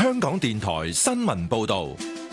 香港電台新聞報道。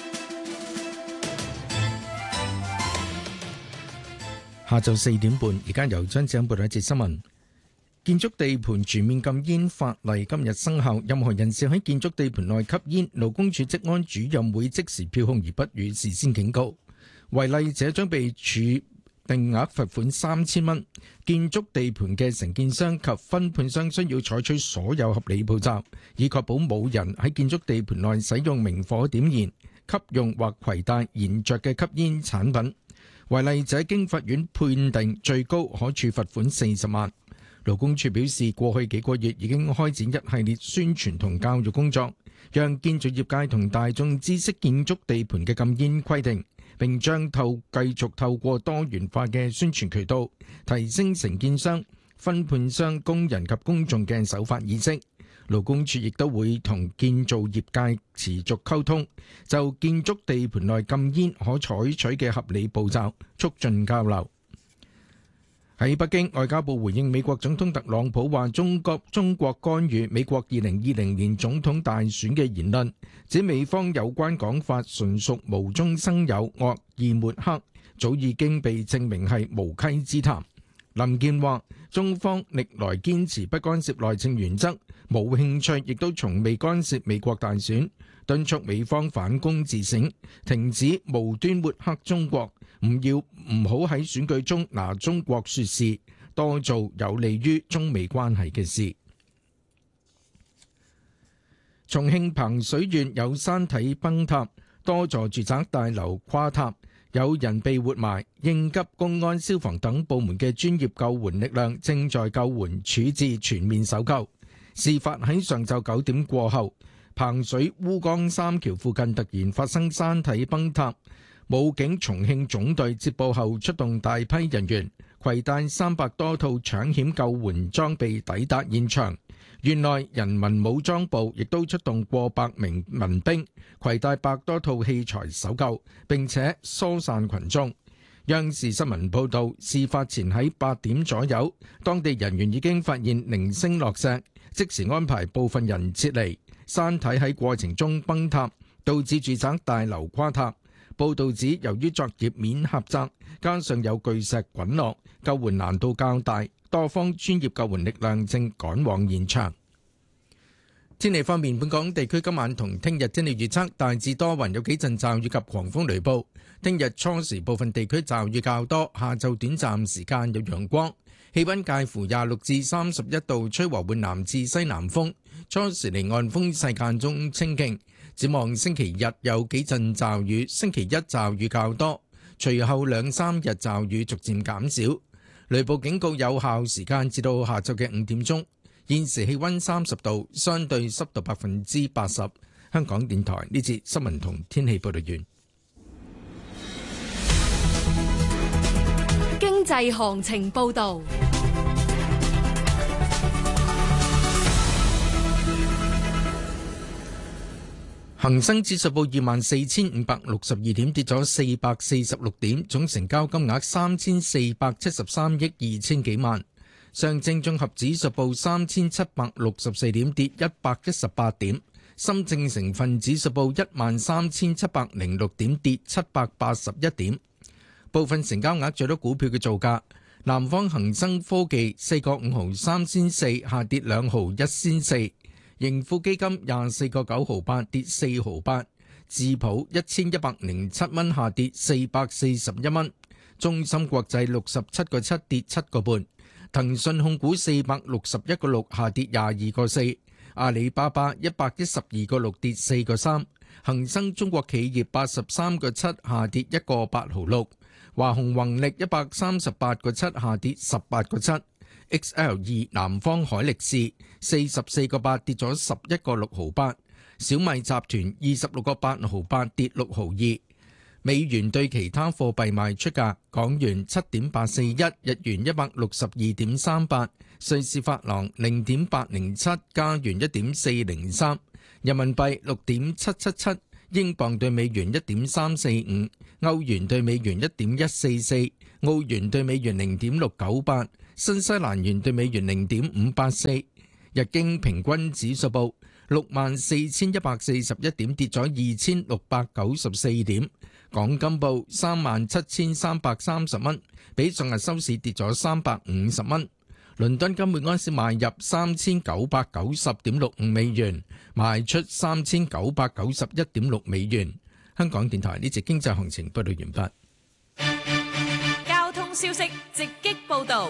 下晝4點半，而家由張子欣報道一節新聞。建築地盤全面禁煙法例今日生效，任何人士喺建築地盤內吸煙，勞工處職安主任會即時票控而不予事先警告。違例者將被處定額罰款3000蚊。建築地盤嘅承建商及分判商需要採取所有合理步驟，以確保冇人喺建築地盤內使用明火點燃、吸用或攜帶燃着嘅吸煙產品。違例者經法院判定，最高可處罰款40萬。勞工處表示，過去幾個月已經開展一系列宣傳同教育工作，讓建造業界同大眾知識建築地盤嘅禁煙規定，並將繼續透過多元化嘅宣傳渠道，提升承建商、分判商、工人及公眾嘅守法意識。勞工處亦都會同建造業界持續溝通，就建築地盤內禁煙可採取嘅合理步驟，促進交流。喺北京，外交部回應美國總統特朗普話中國干預美國2020年總統大選嘅言論，指美方有關講法純屬無中生有、惡意抹黑，早已經被證明係無稽之談。林健話：中方歷來堅持不干涉內政原則，冇興趣，亦都從未干涉美國大選，敦促美方反躬自省，停止無端抹黑中國，唔好喺選舉中拿中國說事，多做有利於中美關係嘅事。重慶彭水縣有山體崩塌，多座住宅大樓垮塌，有人被活埋，應急、公安、消防等部門嘅專業救援力量正在救援處置全面搜救。事發喺上晝9點過後，彭水烏江三橋附近突然發生山體崩塌，武警重慶總隊接報後出動大批人員，攜帶300多套搶險救援裝備抵達現場。縣內人民武裝部亦都出動過百名民兵，攜帶100多套器材搜救，並且疏散群眾。央視新聞報道，事發前喺8點左右，當地人員已經發現零星落石，即時安排部分人撤離。山體喺過程中崩塌，導致住宅大樓垮塌。報道指，由於作業面狹窄，加上有巨石滾落，救援難度較大，多方專業救援力量正趕往現場。天氣方面，本港地區今晚同聽日天氣預測大致多雲，有幾陣驟雨及狂風雷暴。聽日初時部分地區驟雨較多，下晝短暫時間有陽光，氣溫介乎26至31度，吹和緩南至西南風。初時離岸風勢間中清勁。展望星期日有幾陣驟雨，星期一驟雨較多，隨後2、3日驟雨逐漸減少。雷暴警告有效時間至到下晝嘅5點鐘。現時氣溫30度，相對濕度80%。香港電台呢節新聞同天氣報道完。 經濟行情報道。 恒生指數報24,562點，跌咗446點，總成交金額3473億2千幾萬。上證綜合指數報3764點，跌118點。深證成分指數報13706點，跌781點。部分成交額最多股票嘅造價：南方恒生科技4個5毫3仙4，下跌2毫1仙4；盈富基金24個9毫8，跌4毫8；智普1107蚊，下跌441蚊；中芯國際67個7，跌7個半；騰訊控股461個6，下跌22個4；阿里巴巴112個6，跌4個3；恒生中國企業83個7，下跌1個8毫6；華虹宏力138個7，下跌18個7。XL2 南方海力士44個8，跌咗11個6毫8。小米集團26個8毫8，跌6毫2。美元對其他貨幣賣出價：港元7.841，日元162.38，瑞士法郎0.807，加元1.403，人民幣6.777，英鎊對美元1.345，歐元對美元1.144，澳元對美元0.698，新西蘭元對美元0.584。日經平均指數報 64,141點，跌咗2,694點。港金報37,330蚊，比上日收市跌咗350蚊。倫敦金每盎司買入3990.65美元，賣出3991.6美元。香港電台呢節經濟行情報道完畢。 交通消息直擊報道。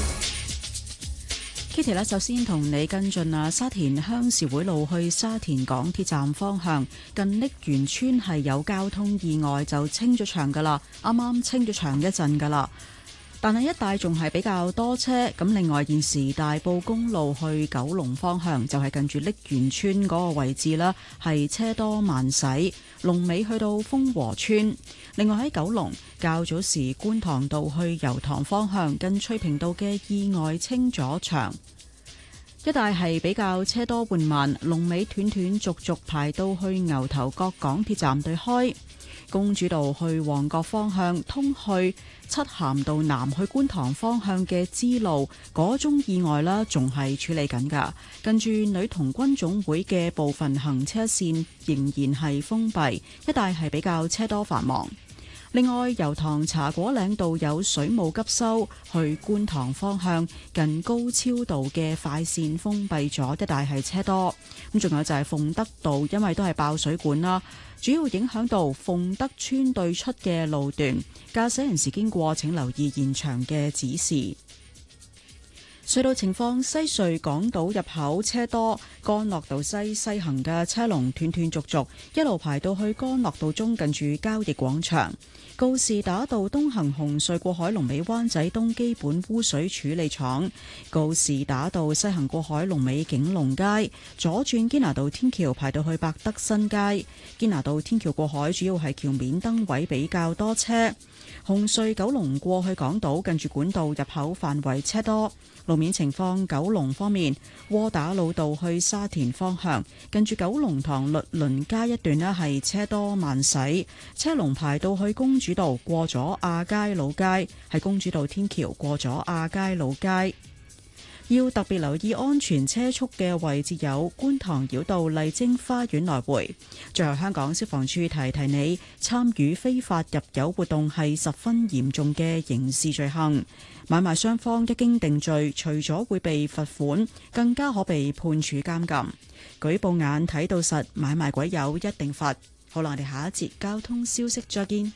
Kitty 咧，首先同你跟進沙田鄉事會路去沙田港鐵站方向，近瀝源村係有交通意外，就清咗場噶啦，啱啱清咗場一陣噶啦。但係一帶仲係比較多車，咁另外現時大埔公路去九龍方向就係近住瀝源村嗰個位置啦，係車多慢駛，龍尾去到豐和村。另外喺九龍較早時觀塘道去油塘方向近翠屏道嘅意外清咗場，一帶係比較車多緩慢，龍尾斷斷續續排到去牛頭角港鐵站對開。公主道去旺角方向通去漆咸道南去觀塘方向嘅支路嗰宗意外啦，仲係處理緊㗎。近住女童軍總會嘅部分行車線仍然係封閉，一帶係比較車多繁忙。另外，油塘茶果嶺道有水務急修，去觀塘方向近高超道嘅快線封閉咗，一帶係車多。咁仲有就係鳳德道，因為都係爆水管啦，主要影響到鳳德村對出嘅路段，駕駛人士經過請留意現場嘅指示。隧道情況：西隧港島入口車多，干諾道西行嘅車龍斷斷續續，一路排到去干諾道中近住交易廣場。告士打道東行紅隧過海龍尾灣仔東基本污水處理廠，告士打道西行過海龍尾景隆街，左轉堅拿道天橋排到去百德新街。堅拿道天橋過海主要係橋面燈位比較多車。紅隧九龍過去港島近住管道入口範圍車多。路面情況，九龍方面，窩打老道去沙田方向近住九龍塘律倫街一段呢係車多慢駛，車龍排到去公主道過咗亞皆老街，喺公主道天橋過咗亞皆老街。要特別留意安全車速嘅位置有觀塘繞道麗晶花園來回。最後，香港消防處提提你，參與非法入油活動係十分嚴重嘅刑事罪行。買賣雙方一經定罪，除咗會被罰款，更加可被判處監禁。舉報眼睇到實，買賣鬼友一定罰。好啦，我哋下一節交通消息再見。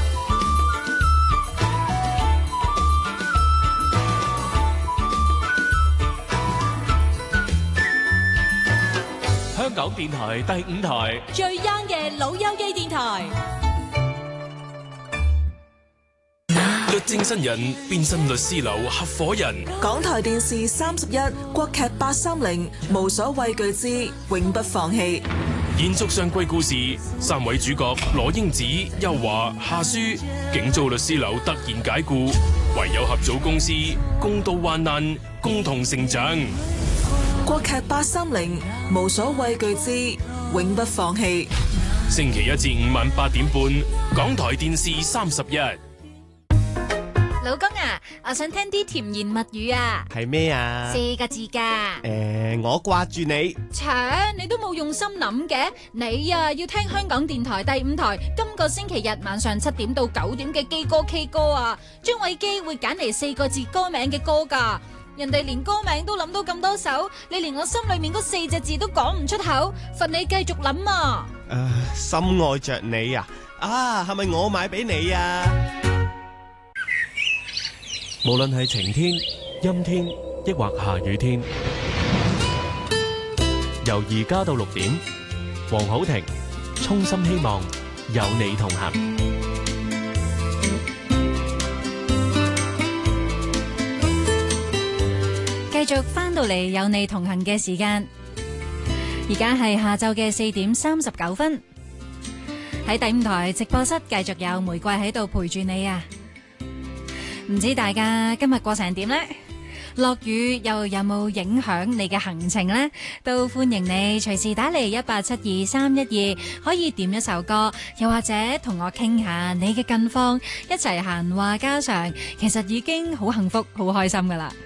香港電台第5台最 young 嘅老友記電台， 律政新人變身律師樓合夥人。 港台電視31國劇830無所畏懼之永不放棄。 延續上季故事，3位主角羅英子、邱華、夏書，竟遭律師樓突然解僱，唯有合組公司，共度患難，共同成長。 國劇830無所畏懼之永不放棄。 星期一至5晚8點半，港台電視31。 老公啊，我想聽啲甜言蜜語啊。 係咩啊 ？4個字噶。 我掛住你。 你都冇用心諗嘅。你啊，要聽香港電台第5台今個星期日晚上7點到9點嘅基歌 K 歌啊。張偉基會揀嚟4個字歌名嘅歌噶。人哋連歌名都諗到咁多首，你連我心裏面嗰4隻字都講唔出口，罰你繼續諗啊！ 深愛着你啊！係咪我買俾你啊？ 無論係晴天、陰天，抑或下雨天，由而家到6點，黃好庭衷心希望有你同行。 繼續翻到嚟有你同行嘅時間，而家係下晝嘅4點39分。喺第5台直播室繼續有玫瑰喺度陪住你啊！唔知大家今日過成點呢？落雨又有冇影響你嘅行程呢？都歡迎你隨時打嚟1872312，可以點一首歌，又或者同我傾下你嘅近況，一齊閒話家常，其實已經好幸福、好開心噶啦〜